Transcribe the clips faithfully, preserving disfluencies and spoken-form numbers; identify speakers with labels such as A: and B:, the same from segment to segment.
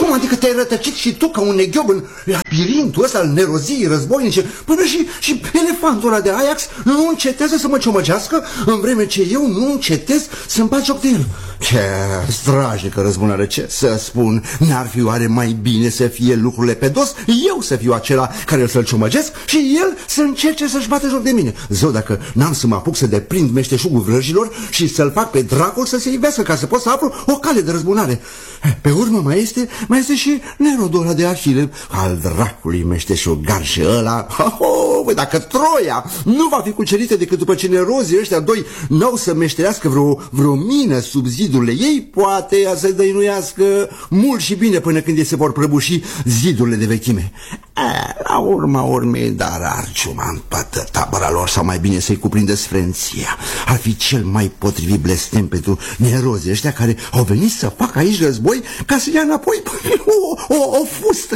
A: Cum adică te-ai rătăcit și tu ca un neghiog în labirintul ăsta al neroziei războinice, până și, și elefantul ăla de Ajax nu încetează să mă ciomăgească, în vreme ce eu nu încetez să-mi bat joc de el? Ce strașnică răzbunare, ce să spun? N-ar fi oare mai bine să fie lucrurile pe dos, eu să fiu acela care să-l ciomăgesc și el să încerce să-și bată joc de mine? Zău, dacă n-am să mă apuc să deprind meșteșugul vrăjilor și să-l fac pe dracul să se ivească, ca să pot să aflu o cale de răzbunare. Pe urmă mai este, mai este și Nerodul ăla de Ahile, al dracului meșteșugar și ăla. Oh, băi, dacă Troia nu va fi cucerită decât după ce nerozii ăștia doi n-au să meșterească vreo, vreo mină sub zidurile ei, poate ea să dăinuiască mult și bine până când ei se vor prăbuși zidurile de vechime. A, la urma urmei, dar Arciuma în toată tabăra lor, sau mai bine să-i cuprindă sfrenția, ar fi cel mai potrivit blestem pentru nerozii ăștia care au venit să facă aici război ca să ia înapoi o, o, o fustă.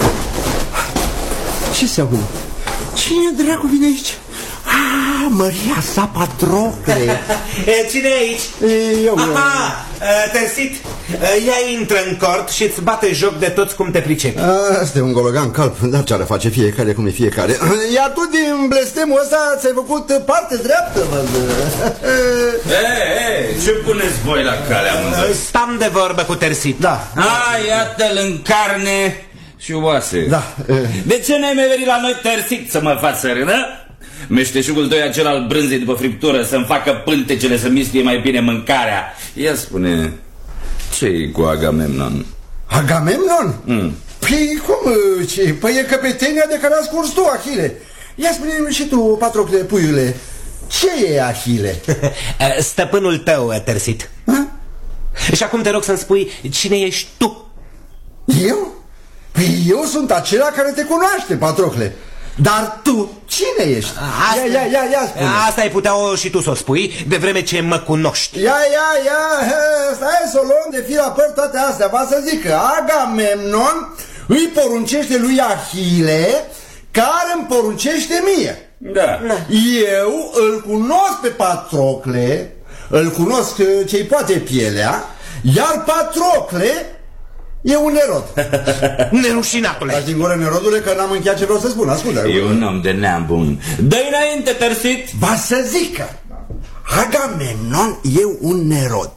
A: Ce se aude? Cine dracu vine aici? Ah, Maria sa, Patrocle.
B: Cine e aici?
A: Eu,
B: Aha, Tersit, ea intră în cort și îți bate joc de toți cum te pricepi.
A: Asta e un gologan calp, dar ce-ar face fiecare cum e fiecare. Iar tu din blestemul ăsta ți-ai făcut parte dreaptă, văd.
C: Ei, ei, ce puneți voi la calea mânzării?
B: Stam de vorbă cu Tersit.
A: Da.
C: Ah, iată-l în carne și oase.
A: Da.
C: De ce n-ai mai venit la noi, Tersit, să mă faci să râdă? Meșteșugul tău e acela al brânzei după friptură, să-mi facă pântecele să mistuie mai bine mâncarea. Ia spune, ce-i cu Agamemnon?
A: Agamemnon?
C: Mm.
A: Păi cum? Ce? Păi e căpetenia de care a scurs tu, Ahile. Ia spune-mi și tu, Patrocle, puiule, ce e Ahile?
B: Stăpânul tău, Tersit.
A: Ha?
B: Și acum te rog să-mi spui cine ești tu.
A: Eu? Păi eu sunt acela care te cunoaște, Patrocle. Dar tu cine ești?
B: Asta,
A: ia, ia, ia, ia spune.
B: Asta ai putea o și tu să o spui, de vreme ce mă cunoști.
A: Ia, ia, ia, stai să o luăm de fir la păr toate astea. Va să zic că Agamemnon îi poruncește lui Ahile, care îmi poruncește mie.
C: Da.
A: Eu îl cunosc pe Patrocle, îl cunosc ce-i poate pielea, iar Patrocle e un nerod.
B: Nerușinatule.
A: Lași din gură, nerodule, că n-am încheiat ce vreau să spun. Ascultă.
C: E un om de neam bun. Dă-i înainte, Tersit.
A: Va să zică, Agamemnon e un nerod,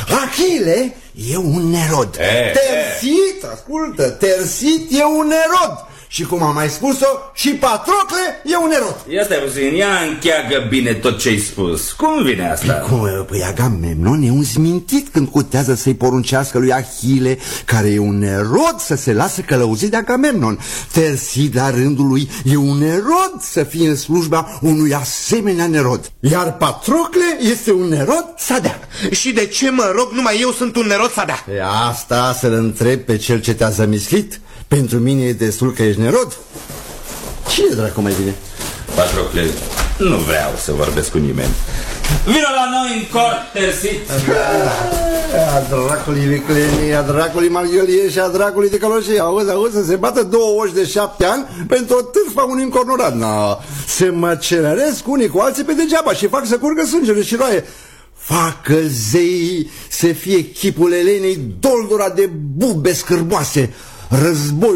A: Ahile e un nerod,
C: e,
A: Tersit, ascultă, Tersit e un nerod. Și cum am mai spus-o, și Patrocle e un nerod.
C: Ia stai puțin, ia încheagă bine tot ce-ai spus. Cum vine asta?
A: Cum, păi Agamemnon e un zmintit când cutează să-i poruncească lui Ahile, care e un nerod, să se lasă călăuzit de Agamemnon. Tersit, la rândul lui, e un nerod să fie în slujba unui asemenea nerod. Iar Patrocle este un nerod sadea.
B: Și de ce, mă rog, numai eu sunt un nerod sadea?
A: E asta să-l întreb pe cel ce te-a zămislit. Pentru mine e destul că ești nerod. Cine dracu mai bine?
C: Patrocle, nu vreau să vorbesc cu nimeni. Vino la noi în cort, Tersit.
A: A dracului viclenii, a dracului marghelie și a dracului de căloșie. Auzi, auzi, să se bată două oși de șapte ani pentru o târfa unui încornorat. Na, se măceleresc unii cu alții pe degeaba și fac să curgă sângele și roaie. Facă zei să fie chipul Elenei doldora de bube scârboase. Război